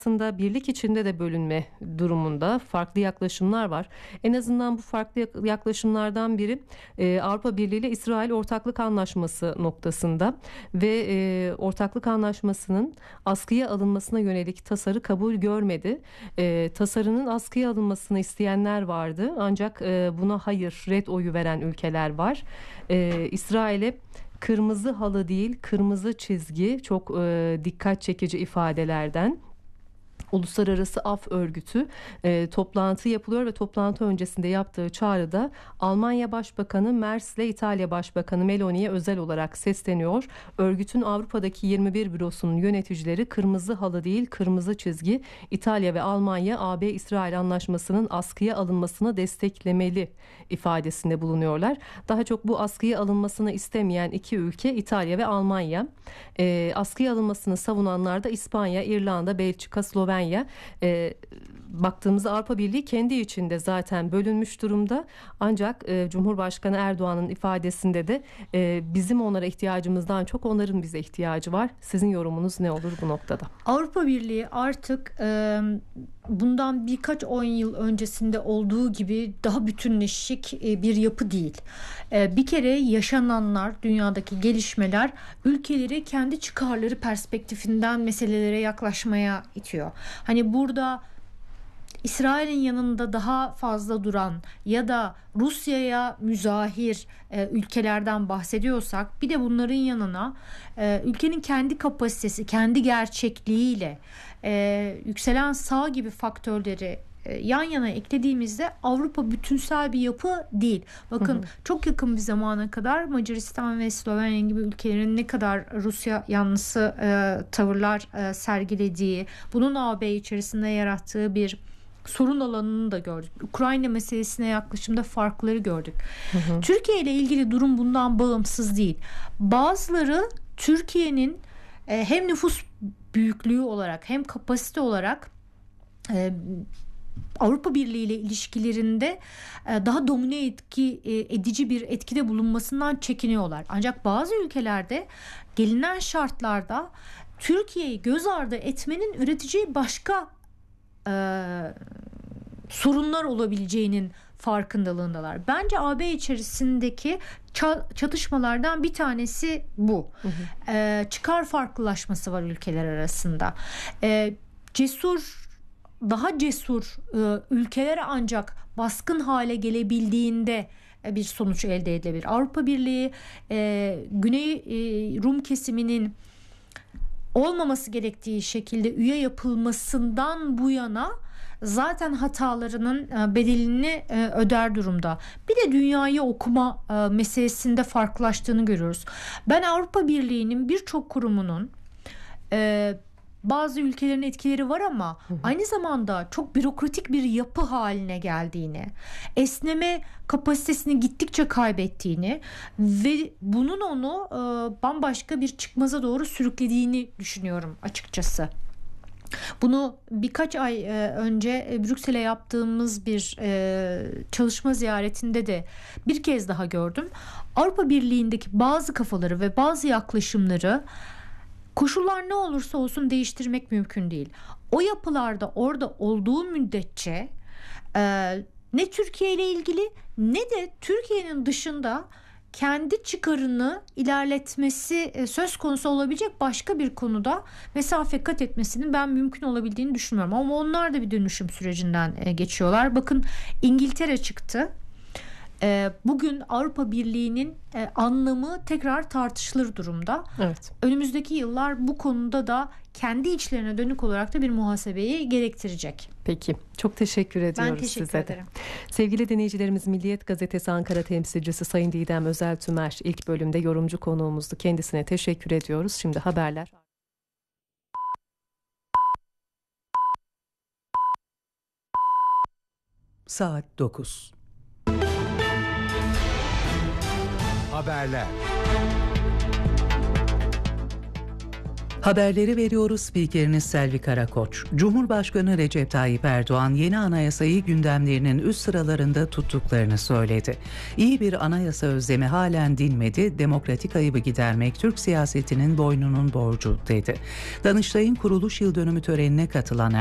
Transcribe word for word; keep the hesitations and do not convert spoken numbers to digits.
aslında birlik içinde de bölünme durumunda farklı yaklaşımlar var. En azından bu farklı yak- yaklaşımlardan biri e, Avrupa Birliği ile İsrail Ortaklık Anlaşması noktasında ve e, Ortaklık Anlaşması'nın askıya alınmasına yönelik tasarı kabul görmedi. E, tasarının askıya alınmasını isteyenler vardı, ancak e, buna hayır, red oyu veren ülkeler var. E, İsrail'e kırmızı halı değil, kırmızı çizgi çok e, dikkat çekici ifadelerden. Uluslararası Af Örgütü e, toplantı yapılıyor ve toplantı öncesinde yaptığı çağrıda Almanya Başbakanı Merz ile İtalya Başbakanı Meloni'ye özel olarak sesleniyor. Örgütün Avrupa'daki yirmi bir bürosunun yöneticileri kırmızı halı değil, kırmızı çizgi, İtalya ve Almanya A B-İsrail anlaşmasının askıya alınmasını desteklemeli ifadesinde bulunuyorlar. Daha çok bu askıya alınmasını istemeyen iki ülke İtalya ve Almanya. E, askıya alınmasını savunanlar da İspanya, İrlanda, Belçika, Slovenya. E, baktığımızda Avrupa Birliği kendi içinde zaten bölünmüş durumda. Ancak e, Cumhurbaşkanı Erdoğan'ın ifadesinde de e, bizim onlara ihtiyacımızdan çok onların bize ihtiyacı var. Sizin yorumunuz ne olur bu noktada? Avrupa Birliği artık e, bundan birkaç on yıl öncesinde olduğu gibi daha bütünleşik e, bir yapı değil. E, bir kere yaşananlar, dünyadaki gelişmeler ülkeleri kendi çıkarları perspektifinden meselelere yaklaşmaya itiyor. Hani burada İsrail'in yanında daha fazla duran ya da Rusya'ya müzahir e, ülkelerden bahsediyorsak, bir de bunların yanına e, ülkenin kendi kapasitesi, kendi gerçekliğiyle e, yükselen sağ gibi faktörleri e, yan yana eklediğimizde Avrupa bütünsel bir yapı değil. Bakın, hı hı. çok yakın bir zamana kadar Macaristan ve Slovenya gibi ülkelerin ne kadar Rusya yanlısı e, tavırlar e, sergilediği, bunun A B içerisinde yarattığı bir sorun alanını da gördük. Ukrayna meselesine yaklaşımda farkları gördük. Hı hı. Türkiye ile ilgili durum bundan bağımsız değil. Bazıları Türkiye'nin e, hem nüfus büyüklüğü olarak hem kapasite olarak e, Avrupa Birliği ile ilişkilerinde e, daha domine etki e, edici bir etkide bulunmasından çekiniyorlar. Ancak bazı ülkelerde gelinen şartlarda Türkiye'yi göz ardı etmenin üreteceği başka Ee, sorunlar olabileceğinin farkındalığındalar. Bence A B içerisindeki çatışmalardan bir tanesi bu. Hı hı. Ee, çıkar farklılaşması var ülkeler arasında. Ee, cesur, daha cesur e, ülkeler ancak baskın hale gelebildiğinde e, bir sonuç elde edilebilir. Avrupa Birliği e, Güney e, Rum kesiminin olmaması gerektiği şekilde üye yapılmasından bu yana zaten hatalarının bedelini öder durumda. Bir de dünyayı okuma meselesinde farklılaştığını görüyoruz. Ben Avrupa Birliği'nin birçok kurumunun bazı ülkelerin etkileri var ama hı hı. aynı zamanda çok bürokratik bir yapı haline geldiğini, esneme kapasitesini gittikçe kaybettiğini ve bunun onu e, bambaşka bir çıkmaza doğru sürüklediğini düşünüyorum açıkçası. Bunu birkaç ay e, önce Brüksel'e yaptığımız bir e, çalışma ziyaretinde de bir kez daha gördüm. Avrupa Birliği'ndeki bazı kafaları ve bazı yaklaşımları koşullar ne olursa olsun değiştirmek mümkün değil. O yapılarda orada olduğu müddetçe e, ne Türkiye ile ilgili ne de Türkiye'nin dışında kendi çıkarını ilerletmesi e, söz konusu olabilecek başka bir konuda mesafe kat etmesinin ben mümkün olabildiğini düşünmüyorum. Ama onlar da bir dönüşüm sürecinden e, geçiyorlar. Bakın, İngiltere çıktı. Bugün Avrupa Birliği'nin anlamı tekrar tartışılır durumda. Evet. Önümüzdeki yıllar bu konuda da kendi içlerine dönük olarak da bir muhasebeyi gerektirecek. Peki. Çok teşekkür ediyoruz ben teşekkür size ederim. de. Sevgili dinleyicilerimiz, Milliyet Gazetesi Ankara temsilcisi Sayın Didem Özel-Tümer ilk bölümde yorumcu konuğumuzdu. Kendisine teşekkür ediyoruz. Şimdi haberler. Saat dokuz. Haberler. Haberleri veriyoruz. Spikeriniz Selvi Karakoç. Cumhurbaşkanı Recep Tayyip Erdoğan yeni anayasayı gündemlerinin üst sıralarında tuttuklarını söyledi. İyi bir anayasa özlemi halen dinmedi. Demokratik ayıbı gidermek Türk siyasetinin boynunun borcu dedi. Danıştay'ın kuruluş yıl dönümü törenine katılan